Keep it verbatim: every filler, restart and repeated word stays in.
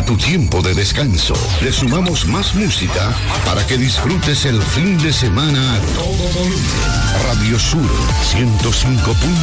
tu tiempo de descanso. Le sumamos más música para que disfrutes el fin de semana a todo volumen. Radio Sur ciento cinco punto